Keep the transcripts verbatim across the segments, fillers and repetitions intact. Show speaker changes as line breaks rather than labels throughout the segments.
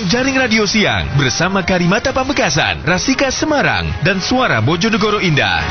Ruang Jaring Radio Siang bersama Karimata Pamekasan, Rasika Semarang, dan Suara Bojonegoro Indah.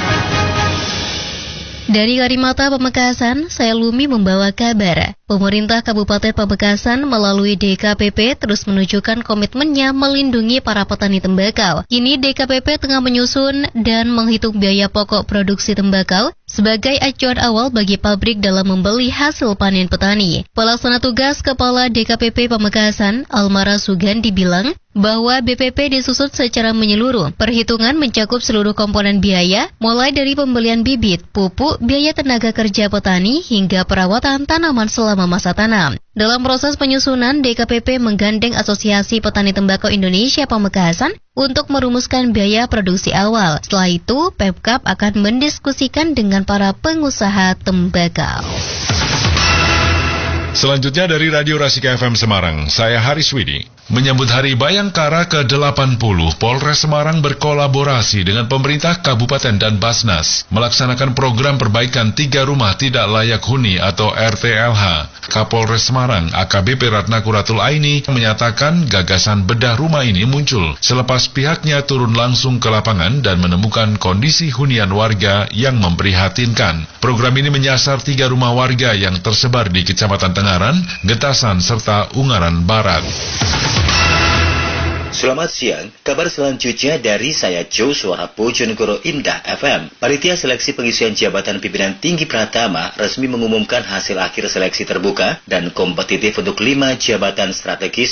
Dari Karimata Pamekasan, saya Lumi membawa kabar. Pemerintah Kabupaten Pamekasan melalui D K P P terus menunjukkan komitmennya melindungi para petani tembakau. Kini D K P P tengah menyusun dan menghitung biaya pokok produksi tembakau sebagai acuan awal bagi pabrik dalam membeli hasil panen petani. Pelaksana tugas Kepala D K P P Pamekasan, Almara Sugandi bilang bahwa B P P disusun secara menyeluruh. Perhitungan mencakup seluruh komponen biaya, mulai dari pembelian bibit, pupuk, biaya tenaga kerja petani, hingga perawatan tanaman selama masa tanam. Dalam proses penyusunan, D K P P menggandeng Asosiasi Petani Tembakau Indonesia Pamekasan untuk merumuskan biaya produksi awal. Setelah itu, Pemkab akan mendiskusikan dengan para pengusaha tembakau.
Selanjutnya dari Radio Rasika F M Semarang, saya Haris Widi. Menyambut Hari Bayangkara ke delapan puluh, Polres Semarang berkolaborasi dengan pemerintah kabupaten dan Basnas melaksanakan program perbaikan tiga rumah tidak layak huni atau R T L H. Kapolres Semarang A K B P Ratna Kuratul Aini menyatakan gagasan bedah rumah ini muncul selepas pihaknya turun langsung ke lapangan dan menemukan kondisi hunian warga yang memprihatinkan. Program ini menyasar tiga rumah warga yang tersebar di Kecamatan Tengaran, Getasan, serta Ungaran Barat.
Selamat siang, kabar selanjutnya dari saya Joe Suara Bojonegoro Indah F M. Panitia Seleksi Pengisian Jabatan Pimpinan Tinggi Pratama resmi mengumumkan hasil akhir seleksi terbuka dan kompetitif untuk lima jabatan strategis